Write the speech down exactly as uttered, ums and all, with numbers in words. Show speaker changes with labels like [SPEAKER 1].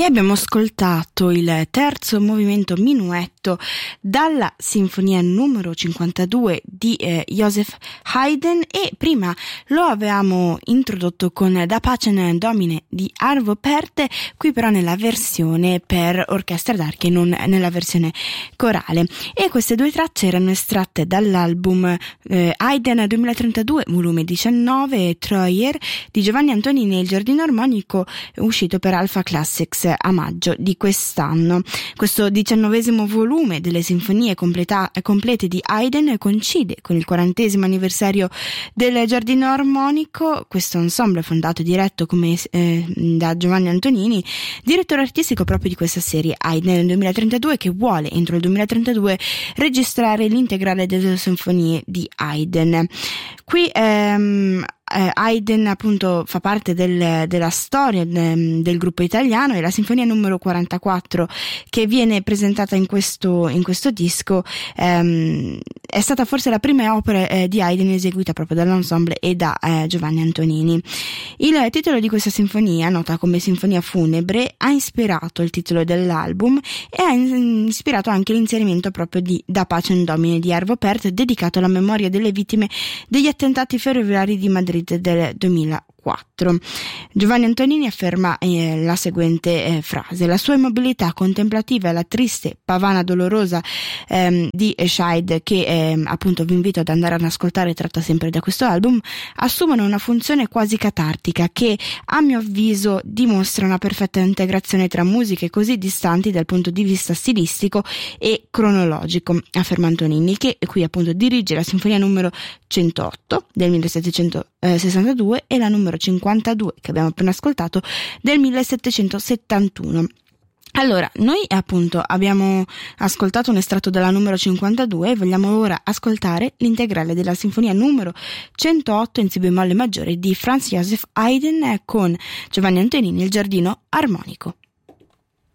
[SPEAKER 1] E abbiamo ascoltato il terzo movimento Minuetto dalla sinfonia numero cinquantadue di eh, Joseph Haydn, e prima lo avevamo introdotto con Da Pacem Domine di Arvo Pärt, qui però nella versione per orchestra d'archi e non nella versione corale. E queste due tracce erano estratte dall'album eh, Haydn duemilatrentadue volume diciannove Troyer di Giovanni Antonini e il Giardino Armonico, uscito per Alpha Classics a maggio di quest'anno. Questo diciannovesimo volume delle sinfonie completa- complete di Haydn coincide con il quarantesimo anniversario del Giardino Armonico. Questo ensemble fondato e diretto come eh, da Giovanni Antonini, direttore artistico proprio di questa serie Haydn duemilatrentadue, che vuole entro il duemilatrentadue registrare l'integrale delle sinfonie di Haydn. Qui ehm, Eh, Haydn appunto fa parte del, della storia de, del gruppo italiano, e la sinfonia numero quarantaquattro che viene presentata in questo, in questo disco ehm, è stata forse la prima opera eh, di Haydn eseguita proprio dall'ensemble e da eh, Giovanni Antonini. Il titolo di questa sinfonia, nota come Sinfonia Funebre, ha ispirato il titolo dell'album e ha in, ispirato anche l'inserimento proprio di Da Pacem Domine di Arvo Pärt, dedicato alla memoria delle vittime degli attentati ferroviari di Madrid del duemilaquattro. Giovanni Antonini afferma eh, la seguente eh, frase: la sua immobilità contemplativa e la triste pavana dolorosa ehm, di Scheid, che eh, appunto vi invito ad andare ad ascoltare, tratta sempre da questo album, assumono una funzione quasi catartica che a mio avviso dimostra una perfetta integrazione tra musiche così distanti dal punto di vista stilistico e cronologico, afferma Antonini, che qui appunto dirige la sinfonia numero centootto del millesettecentosessantadue e la numero cinquantadue che abbiamo appena ascoltato del millesettecentosettantuno. Allora, noi appunto abbiamo ascoltato un estratto della numero cinquantadue e vogliamo ora ascoltare l'integrale della sinfonia numero centootto in si bemolle maggiore di Franz Joseph Haydn con Giovanni Antonini e il Giardino Armonico.